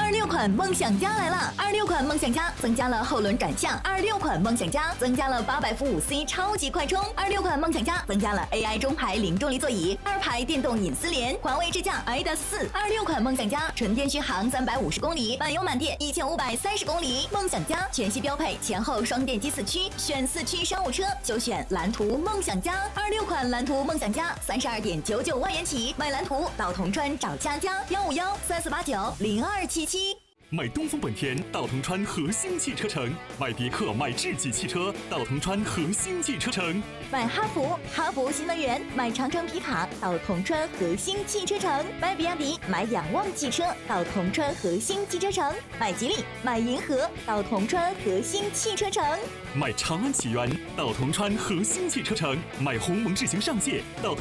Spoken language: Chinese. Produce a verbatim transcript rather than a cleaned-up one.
二六款梦想家来了！二六款梦想家增加了后轮转向，二六款梦想家增加了八百伏五 C 超级快充，二六款梦想家增加了 A I 中排零重力座椅，二排电动隐私联，华为智驾 I D A S 四。二六款梦想家纯电续航三百五十公里，满油满电一千五百三十公里。梦想家全系标配前后双电机四驱，选四驱商务车就选蓝图梦想家。二六款蓝图梦想家三十二点九九万元起，买蓝图到铜川找佳佳，幺五幺三四八九零二七七。 买东风本田到铜川核心汽车城，买别克买智己汽车到铜川核心汽车城， 买哈弗哈弗新能源，买长城皮卡到铜川核心汽车城，买比亚迪买仰望汽车到铜川核心汽车城，买吉利买银河到铜川核心汽车城， 买长安启源到铜川核心汽车城，买鸿蒙智行上界到